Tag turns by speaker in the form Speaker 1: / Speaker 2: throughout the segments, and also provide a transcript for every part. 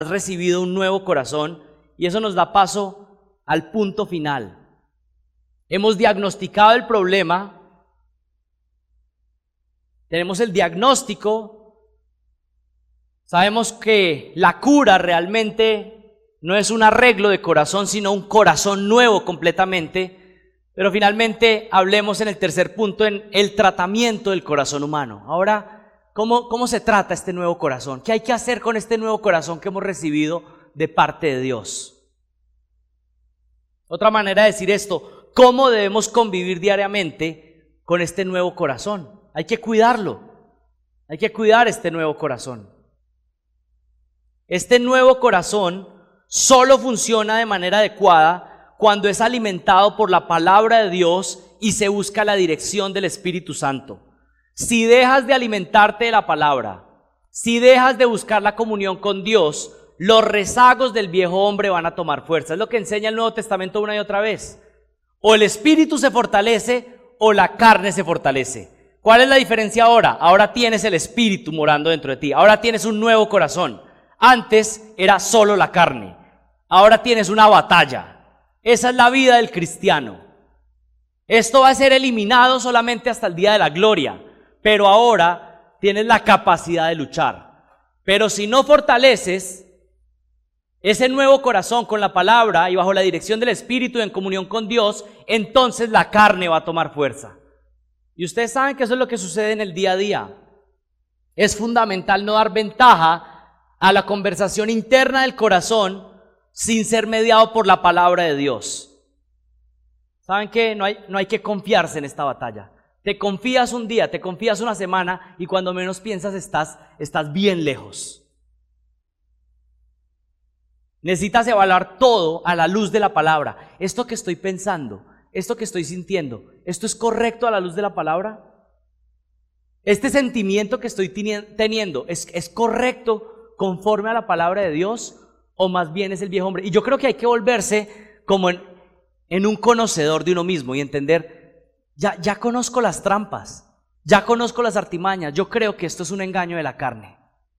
Speaker 1: has recibido un nuevo corazón y eso nos da paso al punto final. Hemos diagnosticado el problema, tenemos el diagnóstico, sabemos que la cura realmente no es un arreglo de corazón, sino un corazón nuevo completamente, pero finalmente hablemos en el tercer punto en el tratamiento del corazón humano. Ahora, ¿Cómo se trata este nuevo corazón? ¿Qué hay que hacer con este nuevo corazón que hemos recibido de parte de Dios? Otra manera de decir esto, ¿cómo debemos convivir diariamente con este nuevo corazón? Hay que cuidarlo, hay que cuidar este nuevo corazón. Este nuevo corazón solo funciona de manera adecuada cuando es alimentado por la palabra de Dios y se busca la dirección del Espíritu Santo. Si dejas de alimentarte de la palabra, si dejas de buscar la comunión con Dios, los rezagos del viejo hombre van a tomar fuerza. Es lo que enseña el Nuevo Testamento una y otra vez. O el espíritu se fortalece o la carne se fortalece. ¿Cuál es la diferencia ahora? Ahora tienes el espíritu morando dentro de ti. Ahora tienes un nuevo corazón. Antes era solo la carne. Ahora tienes una batalla. Esa es la vida del cristiano. Esto va a ser eliminado solamente hasta el día de la gloria. Pero ahora tienes la capacidad de luchar. Pero si no fortaleces ese nuevo corazón con la palabra y bajo la dirección del Espíritu y en comunión con Dios, entonces la carne va a tomar fuerza. Y ustedes saben que eso es lo que sucede en el día a día. Es fundamental no dar ventaja a la conversación interna del corazón sin ser mediado por la palabra de Dios. ¿Saben qué? No hay que confiarse en esta batalla. Te confías un día, te confías una semana y cuando menos piensas estás bien lejos. Necesitas evaluar todo a la luz de la palabra. Esto que estoy pensando, esto que estoy sintiendo, ¿esto es correcto a la luz de la palabra? ¿Este sentimiento que estoy teniendo es correcto conforme a la palabra de Dios o más bien es el viejo hombre? Y yo creo que hay que volverse como en un conocedor de uno mismo y entender, ya conozco las trampas, ya conozco las artimañas, yo creo que esto es un engaño de la carne.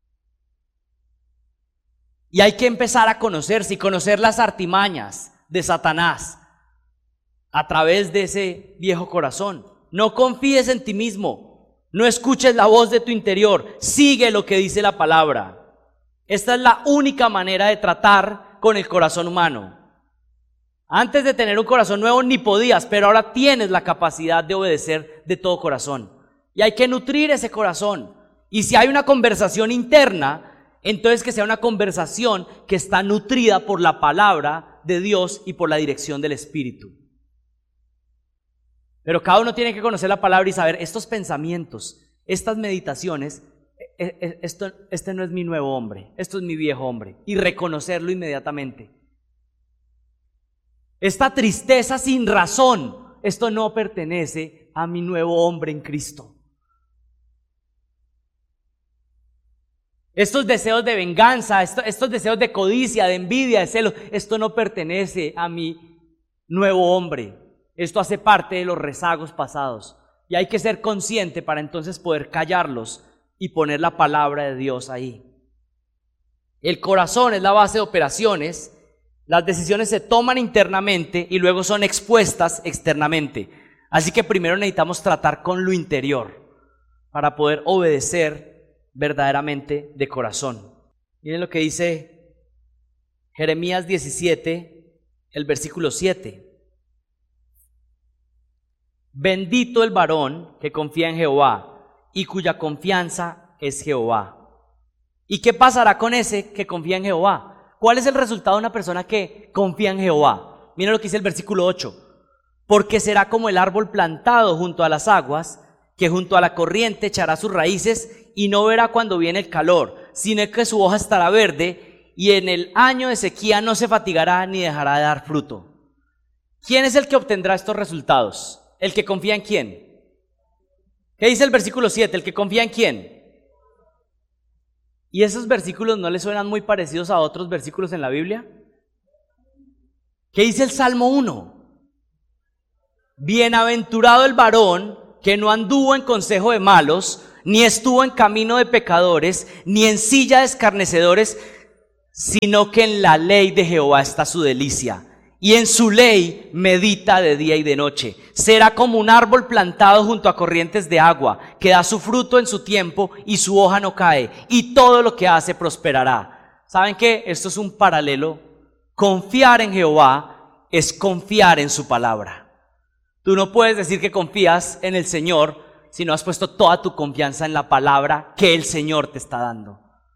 Speaker 1: Y hay que empezar a conocerse y conocer las artimañas de Satanás a través de ese viejo corazón. No confíes en ti mismo, no escuches la voz de tu interior, sigue lo que dice la palabra. Esta es la única manera de tratar con el corazón humano. Antes de tener un corazón nuevo ni podías, pero ahora tienes la capacidad de obedecer de todo corazón. Y hay que nutrir ese corazón. Y si hay una conversación interna, entonces que sea una conversación que está nutrida por la palabra de Dios y por la dirección del Espíritu. Pero cada uno tiene que conocer la palabra y saber estos pensamientos, estas meditaciones, este no es mi nuevo hombre, esto es mi viejo hombre. Y reconocerlo inmediatamente. Esta tristeza sin razón, esto no pertenece a mi nuevo hombre en Cristo. Estos deseos de venganza, estos deseos de codicia, de envidia, de celo, esto no pertenece a mi nuevo hombre. Esto hace parte de los rezagos pasados. Y hay que ser consciente para entonces poder callarlos y poner la palabra de Dios ahí. El corazón es la base de operaciones. Las decisiones se toman internamente y luego son expuestas externamente. Así que primero necesitamos tratar con lo interior para poder obedecer verdaderamente de corazón. Miren lo que dice Jeremías 17, el versículo 7. Bendito el varón que confía en Jehová y cuya confianza es Jehová. ¿Y qué pasará con ese que confía en Jehová? ¿Cuál es el resultado de una persona que confía en Jehová? Miren lo que dice el versículo 8. Porque será como el árbol plantado junto a las aguas, que junto a la corriente echará sus raíces y no verá cuando viene el calor, sino que su hoja estará verde y en el año de sequía no se fatigará ni dejará de dar fruto. ¿Quién es el que obtendrá estos resultados? ¿El que confía en quién? ¿Qué dice el versículo 7? ¿El que confía en quién? ¿Y esos versículos no le suenan muy parecidos a otros versículos en la Biblia? ¿Qué dice el Salmo 1? Bienaventurado el varón que no anduvo en consejo de malos, ni estuvo en camino de pecadores, ni en silla de escarnecedores, sino que en la ley de Jehová está su delicia, y en su ley medita de día y de noche. Será como un árbol plantado junto a corrientes de agua, que da su fruto en su tiempo y su hoja no cae, y todo lo que hace prosperará. ¿Saben qué? Esto es un paralelo. Confiar en Jehová es confiar en su palabra. Tú no puedes decir que confías en el Señor si no has puesto toda tu confianza en la palabra que el Señor te está dando.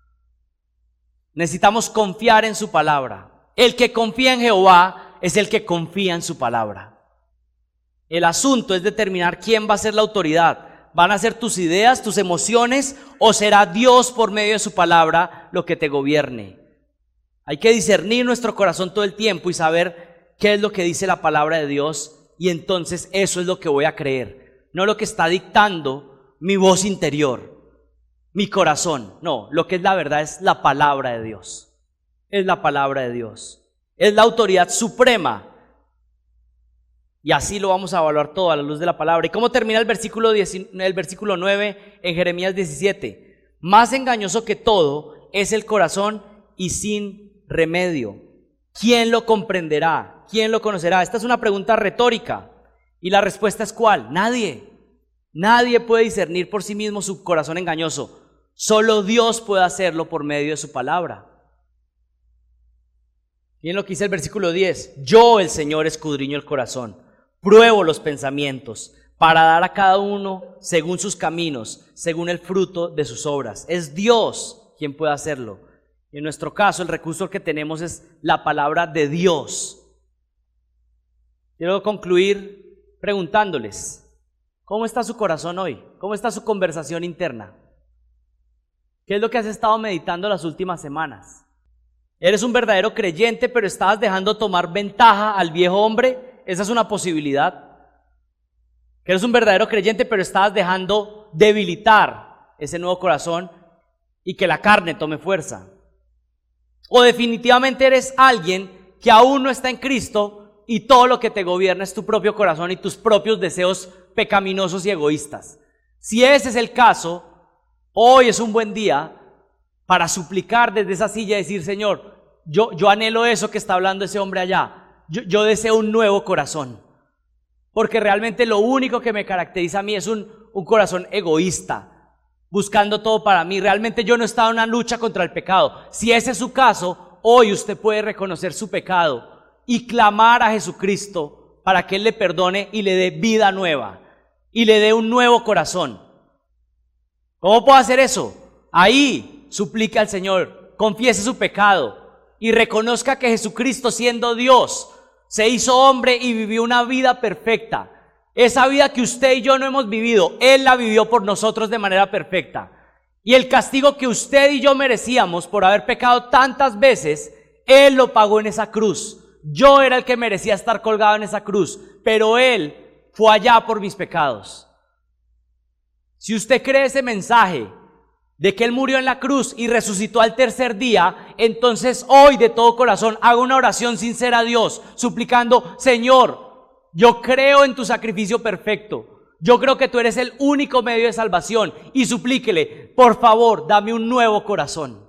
Speaker 1: Necesitamos confiar en su palabra. El que confía en Jehová es el que confía en su palabra. El asunto es determinar quién va a ser la autoridad. ¿Van a ser tus ideas, tus emociones, o será Dios por medio de su palabra lo que te gobierne? Hay que discernir nuestro corazón todo el tiempo y saber qué es lo que dice la palabra de Dios, y entonces eso es lo que voy a creer, no lo que está dictando mi voz interior, mi corazón. No, lo que es la verdad es la palabra de Dios. Es la palabra de Dios. Es la autoridad suprema. Y así lo vamos a evaluar todo a la luz de la palabra. ¿Y cómo termina el versículo 9 en Jeremías 17? Más engañoso que todo es el corazón y sin remedio. ¿Quién lo comprenderá? ¿Quién lo conocerá? Esta es una pregunta retórica. Y la respuesta es ¿cuál? Nadie. Nadie puede discernir por sí mismo su corazón engañoso. Solo Dios puede hacerlo por medio de su palabra. Miren lo que dice el versículo 10. Yo, el Señor, escudriño el corazón, pruebo los pensamientos, para dar a cada uno según sus caminos, según el fruto de sus obras. Es Dios quien puede hacerlo. Y en nuestro caso, el recurso que tenemos es la palabra de Dios. Quiero concluir preguntándoles, ¿cómo está su corazón hoy? ¿Cómo está su conversación interna? ¿Qué es lo que has estado meditando las últimas semanas? ¿Eres un verdadero creyente, pero estabas dejando tomar ventaja al viejo hombre? Esa es una posibilidad. Que eres un verdadero creyente, pero estabas dejando debilitar ese nuevo corazón y que la carne tome fuerza. O definitivamente eres alguien que aún no está en Cristo y todo lo que te gobierna es tu propio corazón y tus propios deseos pecaminosos y egoístas. Si ese es el caso, hoy es un buen día para suplicar desde esa silla y decir, Señor, yo anhelo eso que está hablando ese hombre allá. Yo deseo un nuevo corazón. Porque realmente lo único que me caracteriza a mí es un corazón egoísta, buscando todo para mí. Realmente yo no he estado en una lucha contra el pecado. Si ese es su caso, hoy usted puede reconocer su pecado y clamar a Jesucristo para que Él le perdone y le dé vida nueva y le dé un nuevo corazón. ¿Cómo puedo hacer eso? Ahí suplica al Señor, confiese su pecado y reconozca que Jesucristo, siendo Dios, se hizo hombre y vivió una vida perfecta. Esa vida que usted y yo no hemos vivido, Él la vivió por nosotros de manera perfecta. Y el castigo que usted y yo merecíamos por haber pecado tantas veces, Él lo pagó en esa cruz. Yo era el que merecía estar colgado en esa cruz, pero Él fue allá por mis pecados. Si usted cree ese mensaje de que Él murió en la cruz y resucitó al tercer día, entonces hoy de todo corazón haga una oración sincera a Dios, suplicando, Señor, yo creo en tu sacrificio perfecto, yo creo que tú eres el único medio de salvación, y suplíquele, por favor, dame un nuevo corazón.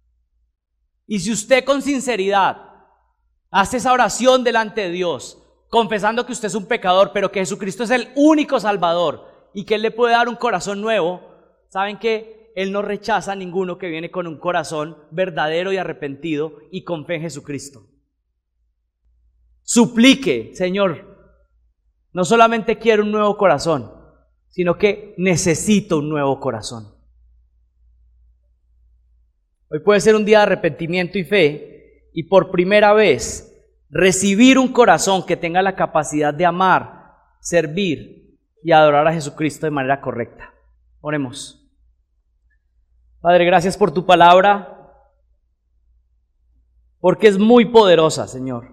Speaker 1: Y si usted con sinceridad hace esa oración delante de Dios, confesando que usted es un pecador, pero que Jesucristo es el único Salvador y que Él le puede dar un corazón nuevo, ¿saben qué? Él no rechaza a ninguno que viene con un corazón verdadero y arrepentido y con fe en Jesucristo. Suplique, Señor, no solamente quiero un nuevo corazón, sino que necesito un nuevo corazón. Hoy puede ser un día de arrepentimiento y fe, y por primera vez recibir un corazón que tenga la capacidad de amar, servir y adorar a Jesucristo de manera correcta. Oremos. Padre, gracias por tu palabra, porque es muy poderosa, Señor.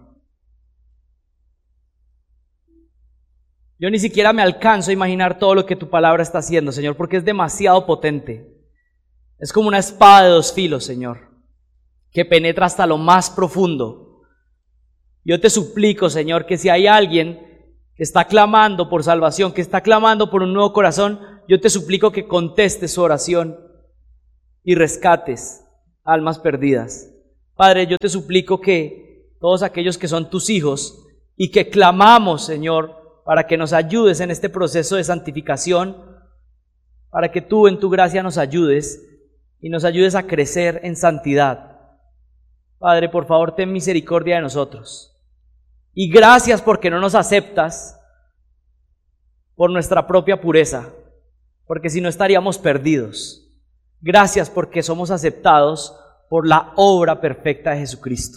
Speaker 1: Yo ni siquiera me alcanzo a imaginar todo lo que tu palabra está haciendo, Señor, porque es demasiado potente. Es como una espada de dos filos, Señor, que penetra hasta lo más profundo. Yo te suplico, Señor, que si hay alguien que está clamando por salvación, que está clamando por un nuevo corazón, yo te suplico que contestes su oración y rescates almas perdidas. Padre, yo te suplico que todos aquellos que son tus hijos y que clamamos, Señor, para que nos ayudes en este proceso de santificación, para que tú en tu gracia nos ayudes y nos ayudes a crecer en santidad. Padre, por favor, ten misericordia de nosotros. Y gracias porque no nos aceptas por nuestra propia pureza, porque si no estaríamos perdidos. Gracias porque somos aceptados por la obra perfecta de Jesucristo.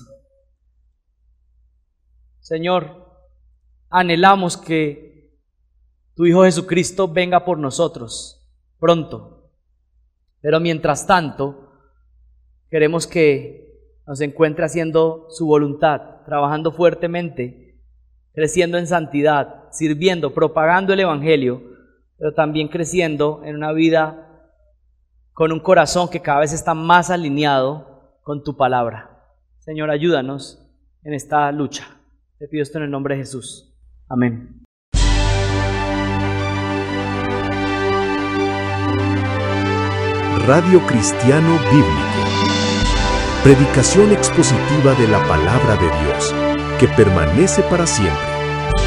Speaker 1: Señor, anhelamos que tu Hijo Jesucristo venga por nosotros pronto. Pero mientras tanto, queremos que nos encuentre haciendo su voluntad, trabajando fuertemente, creciendo en santidad, sirviendo, propagando el Evangelio, pero también creciendo en una vida con un corazón que cada vez está más alineado con tu palabra. Señor, ayúdanos en esta lucha. Te pido esto en el nombre de Jesús. Amén.
Speaker 2: Radio Cristiano Bíblico. Predicación expositiva de la palabra de Dios, que permanece para siempre.